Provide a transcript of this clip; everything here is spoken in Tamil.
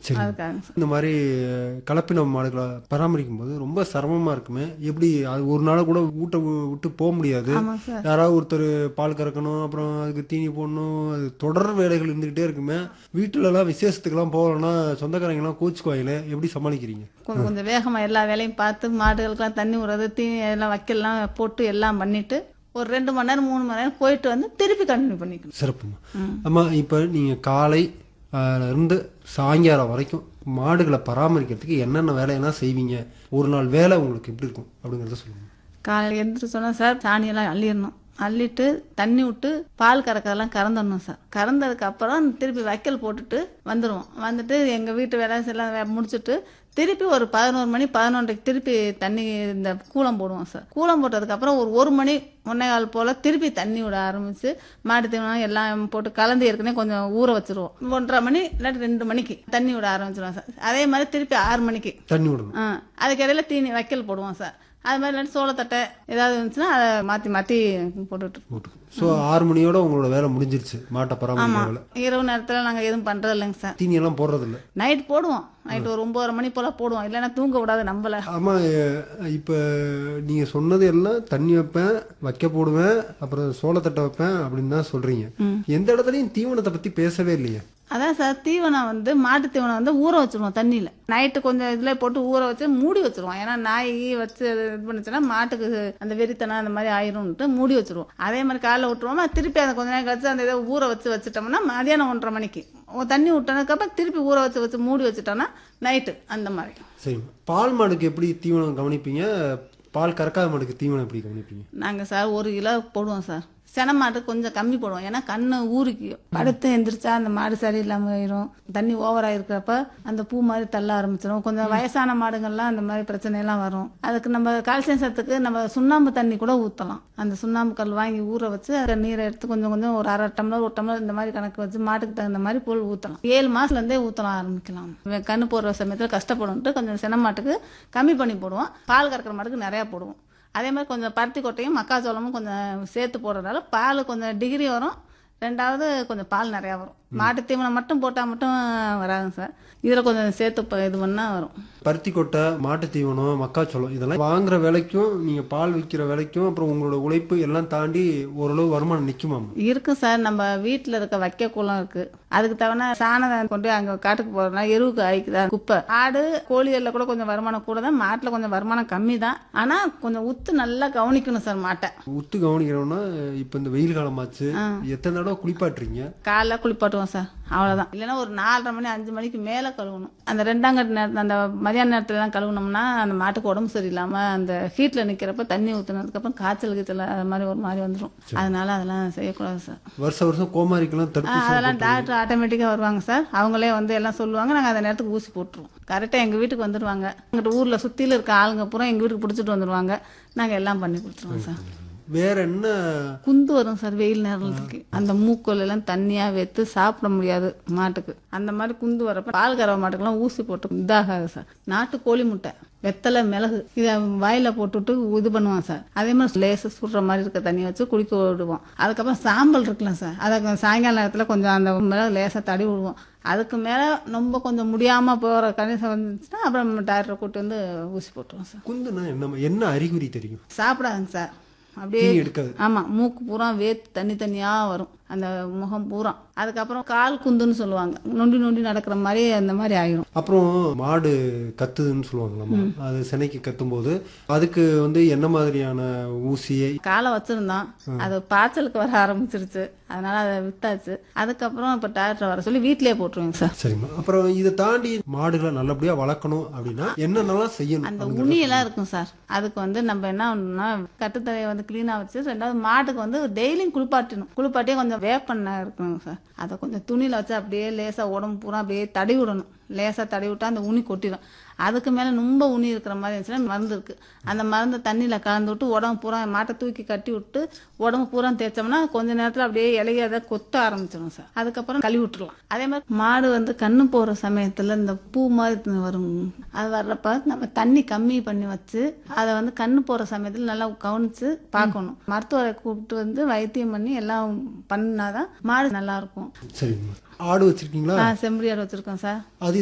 சரி. அதுக்காக சார். இந்த மாதிரி கலப்பின மாடுகளை பராமரிக்கும் போது ரொம்ப சிரமமா இருக்குமே, எப்படி அது ஒரு நாள் கூட விட்டு போக முடியாது. ஆமாம் சார். யாராவது ஒருத்தர் பால் கறக்கணும், அப்புறம் அதுக்கு தீனி போடணும், அது தொடர் வேலைகள் இருந்துகிட்டே இருக்குமே. வீட்டுல எல்லாம் விசேஷத்துக்கெல்லாம் போகலன்னா சொந்தக்காரங்க எல்லாம் கோச்சுக்குவாங்களே, எப்படி சமாளிக்கிறீங்க? கொஞ்சம் கொஞ்சம் வேகமாக எல்லா வேலையும் பார்த்து மாடுகளுக்கெல்லாம் தண்ணி விடுறது, தீனி எல்லாம் வைக்கலாம் போட்டு எல்லாம் பண்ணிட்டு ஒரு 2 மணி நேரம் 3 மணி நேரம் போயிட்டு வந்து திருப்பி கண்டினியூ பண்ணிக்கணும். சிறப்புமா. ஆமா, இப்ப நீங்க காலை இருந்து சாயங்காலம் வரைக்கும் மாடுகளை பராமரிக்கிறதுக்கு என்னென்ன வேலையெல்லாம் செய்வீங்க? ஒரு நாள் வேலை உங்களுக்கு எப்படி இருக்கும் அப்படிங்கிறத சொல்லுங்க. காலையில் எழுந்திரிச்சு சொன்னால் சார் சாணியெல்லாம் அள்ளிடணும். அள்ளிட்டு தண்ணி விட்டு பால் கறக்கிறதெல்லாம் கறந்துடணும் சார். கறந்ததுக்கு அப்புறம் திருப்பி வைக்கல் போட்டுட்டு வந்துடுவோம். வந்துட்டு எங்கள் வீட்டு வேலை எல்லாம் முடிச்சுட்டு திருப்பி ஒரு 11 மணி 11:30 திருப்பி தண்ணி இந்த கூளம் போடுவோம் சார். கூளம் போட்டதுக்கப்புறம் ஒரு மணி 1:15 போல் திருப்பி தண்ணி விட ஆரம்பித்து மாட்டு தீவனம் எல்லாம் போட்டு கலந்து ஏற்கனவே கொஞ்சம் ஊற வச்சுருவோம். 1:30 மணி இல்லாட்டி 2 மணிக்கு தண்ணி விட ஆரம்பிச்சிடுவோம் சார். அதே மாதிரி திருப்பி 6 மணிக்கு தண்ணி விடணும். அதுக்கு இடையில தீனி வைக்கல் போடுவோம் சார். அது மாதிரி இல்லாட்டி சோளத்தட்டை ஏதாவது இருந்துச்சுன்னா அதை மாற்றி மாற்றி போட்டுட்டு. ஸோ 6 மணியோட உங்களோட வேலை முடிஞ்சிருச்சு மாட்டை பராமரிக்கிற வேலை. இரவு நேரத்தில் நாங்கள் எதுவும் பண்ணுறது இல்லைங்க சார். தீனி எல்லாம் போடுறது இல்லை. நைட் போடுவோம். நைட்டு ஒரு 9:30 மணி போல் போடுவோம். இல்லைன்னா தூங்க விடாது நம்மள. ஆமாம், இப்போ நீங்கள் சொன்னது எல்லாம் தண்ணி வைப்பேன், வைக்க போடுவேன், அப்புறம் சோளத்தட்டை வைப்பேன் அப்படின்னு தான் சொல்கிறீங்க. எந்த இடத்துலையும் தீவனத்தை பற்றி பேசவே இல்லையே. அதான் சார், தீவனம் மாட்டு தீவனம் ஊற வச்சிருவோம் தண்ணியில். நைட்டு கொஞ்சம் இதில் போட்டு ஊற வச்சு மூடி வச்சிருவோம். ஏன்னா நாய் வச்சு இது பண்ணுச்சுன்னா மாட்டுக்கு அந்த வெறித்தனம் அந்த மாதிரி ஆயிரும்ட்டு மூடி வச்சிருவோம். அதே மாதிரி காலைல விட்டுருவோம். திருப்பி அந்த கொஞ்ச நேரம் கழிச்சு அந்த இதை ஊற வச்சுட்டோம்னா மதியானம் 1:30 மணிக்கு தண்ணி விட்டதுக்கப்புறம் திருப்பி ஊற வச்சு மூடி வச்சுட்டோம்னா நைட்டு அந்த மாதிரி. சரி, பால் மாடுக்கு எப்படி தீவனம் கவனிப்பீங்க? பால் கறக்காத மாடுக்கு தீவனம் எப்படி கவனிப்பீங்க? நாங்கள் சார் 1 கிலோ போடுவோம் சார். சென மாட்டு கொஞ்சம் கம்மி போடுவோம். ஏன்னா கண்ணு ஊறிக்கும். படுத்து எந்திரிச்சா அந்த மாடு சரியில்லாமல் ஆயிரும். தண்ணி ஓவராக இருக்கிறப்ப அந்த பூ மாதிரி தள்ள ஆரம்பிச்சிடும். கொஞ்சம் வயசான மாடுகள்லாம் அந்த மாதிரி பிரச்சனையெல்லாம் வரும். அதுக்கு நம்ம கால்சியம் சத்துக்கு நம்ம சுண்ணாம்பு தண்ணி கூட ஊற்றலாம். அந்த சுண்ணாம்பு கல் வாங்கி ஊற வச்சு அதை நீரை எடுத்து கொஞ்சம் கொஞ்சம் ஒரு 1/2 டம்ளர் 1 டம்ளர் இந்த மாதிரி கணக்கு வச்சு மாட்டுக்கு தகுந்த மாதிரி பொருள் ஊற்றலாம். 7 மாசத்துலேருந்தே ஊற்றலாம் ஆரம்பிக்கலாம். கண்ணு போடுற சமயத்தில் கஷ்டப்படும்ட்டு கொஞ்சம் சென மாட்டுக்கு கம்மி பண்ணி போடுவோம். பால் கறக்கிற மாட்டுக்கு நிறையா போடுவோம். அதே மாதிரி கொஞ்சம் பருத்தி கொட்டையும் மக்காச்சோளமும் கொஞ்சம் சேர்த்து போடுறதால பால் கொஞ்சம் டிகிரி வரும். 2வது கொஞ்சம் பால் நிறையா வரும். மாட்டு தீவனம் மட்டும் போட்டால் மட்டும் வராதுங்க சார். இதில் கொஞ்சம் சேர்த்து இது பண்ணால் வரும். பருத்தி கொட்டை, மாட்டு தீவனம், மக்காச்சோளம் இதெல்லாம் வாங்குற விலைக்கும் நீங்கள் பால் விற்கிற விலைக்கும் அப்புறம் உங்களோட உழைப்பு எல்லாம் தாண்டி ஓரளவு வருமானம் நிற்குமா? இருக்கும் சார். நம்ம வீட்டில் இருக்க வைக்க குளம் இருக்குது. அதுக்கு தவணை சாணம் கொண்டு அங்கே காட்டுக்கு போகிறோம்னா எருவுக்கு ஆயிக்குதான் குப்பை. ஆடு கோழிகளில் கூட கொஞ்சம் வருமானம் கூட தான். மாட்டில் கொஞ்சம் வருமானம் கம்மி தான். ஆனால் கொஞ்சம் உத்து நல்லா கவனிக்கணும் சார் மாட்டை. உத்து கவனிக்கிறோம்னா இப்போ இந்த வெயில் காலமாச்சு, எத்தனை தடவை குளிப்பாட்டுறீங்க? காலைல குளிப்பாட்டுவோம் சார், அவ்வளோதான். இல்லைன்னா ஒரு 4:30 மணி 5 மணிக்கு மேலே கழுவணும். அந்த 2ஆம் கட்ட நேரத்தில் அந்த மதியான நேரத்துலலாம் கழுவுனோம்னா அந்த மாட்டுக்கு உடம்பு சரியில்லாமல் அந்த ஹீட்டில் நிற்கிறப்ப தண்ணி ஊற்றுனதுக்கப்புறம் காய்ச்சல் அது மாதிரி ஒரு மாதிரி வந்துடும். அதனால அதெல்லாம் செய்யக்கூடாது சார். வருஷம் கோமாரிக்கெல்லாம் தடுப்பூசி அதெல்லாம் டாக்டர் ஆட்டோமேட்டிக்காக வருவாங்க சார். அவங்களே எல்லாம் சொல்லுவாங்க. நாங்கள் அந்த நேரத்துக்கு ஊசி போட்டுருவோம். கரெக்டாக எங்கள் வீட்டுக்கு வந்துடுவாங்க. எங்கிட்ட ஊரில் சுற்றியில் இருக்க ஆளுங்க பூரா எங்கள் வீட்டுக்கு பிடிச்சிட்டு வந்துடுவாங்க. நாங்கள் எல்லாம் பண்ணி கொடுத்துருவோம் சார். வேற என்ன? குந்து வரும் சார் வெயில் நேரத்துக்கு. அந்த மூக்கோல் எல்லாம் தண்ணியா வைத்து சாப்பிட முடியாது மாட்டுக்கு. அந்த மாதிரி குந்து வரப்ப பால் கறவை மாட்டுக்கெல்லாம் ஊசி போட்டு இதாகாது சார். நாட்டு கோழி முட்டை, வெத்தலை, மிளகு இதை வாயில போட்டுட்டு இது பண்ணுவான் சார். அதே மாதிரி லேசு சுடுற மாதிரி இருக்க தண்ணியை வச்சு குடிக்க விடுவோம். அதுக்கப்புறம் சாம்பல் இருக்குல்ல சார், அதை சாயங்கால நேரத்தில் கொஞ்சம் அந்த மிளகு லேசாக தடி விடுவோம். அதுக்கு மேலே ரொம்ப கொஞ்சம் முடியாமல் போகிற கணிசம் வந்துச்சுன்னா அப்புறம் டாக்டரை கூட்டு ஊசி போட்டுருவோம் சார். குந்துனா என்ன அறிகுறி தெரியும்? சாப்பிடாதுங்க சார். அப்படியே எடுக்காது. ஆமா, மூக்கு பூரா வேத்து தண்ணியா வரும் அந்த முகம் பூரா. அதுக்கப்புறம் கால் குந்துன்னு சொல்லுவாங்க. நொண்டி நொண்டி நடக்கிற மாதிரி அந்த மாதிரி ஆயிரும். அப்புறம் மாடு கத்துதுன்னு சொல்லுவாங்களாமா, அது சினைக்கு கத்தும் போது அதுக்கு என்ன மாதிரியான ஊசியை? காலை வச்சிருந்தான், அது பாய்ச்சலுக்கு வர ஆரம்பிச்சிருச்சு. அதனால அதை வித்தாச்சு. அதுக்கப்புறம் இப்ப டாக்டர் வர சொல்லி வீட்லயே போட்டுருவேங்க சார். சரிம்மா. அப்புறம் இதை தாண்டி மாடுகளை நல்லபடியா வளர்க்கணும் அப்படின்னா என்னென்னலாம் செய்யணும்? அந்த உண்ணியெல்லாம் இருக்கும் சார். அதுக்கு நம்ம என்ன பண்ணணும்னா கட்டுத்தலையை கிளீனா வச்சு 2வது மாட்டுக்கு டெய்லியும் குளிப்பாட்டியே கொஞ்சம் வேப்பெண்ணெய் இருக்குங்க சார். அதை கொஞ்சம் துணியில வச்சு அப்படியே லேசா உடம்பு பூரா அப்படியே தடவி விடணும். லேசாக தடவி விட்டா அந்த உனி கொட்டிடும். அதுக்கு மேலே ரொம்ப உனி இருக்கிற மாதிரி இருந்துச்சுன்னா மருந்து இருக்குது. அந்த மருந்து தண்ணியில் கலந்து விட்டு உடம்பு பூரா மாட்டை தூக்கி கட்டி விட்டு உடம்பு பூரா தேய்ச்சோம்னா கொஞ்ச நேரத்தில் அப்படியே இலைய அதை கொத்த ஆரம்பிச்சிடும் சார். அதுக்கப்புறம் கழுவி விட்டுருலாம். அதே மாதிரி மாடு கண்ணு போகிற சமயத்தில் இந்த பூ மாதிரி வரும். அது வர்றப்ப நம்ம தண்ணி கம்மி பண்ணி வச்சு அதை கண்ணு போகிற சமயத்தில் நல்லா கவனித்து பார்க்கணும். மருத்துவரை கூப்பிட்டு வைத்தியம் பண்ணி எல்லாம் பண்ணாதான் மாடு நல்லா இருக்கும். சரிங்க. ஆடு வச்சிருக்கீங்களா? செம்பரி ஆடு வச்சிருக்கோம் சார். அது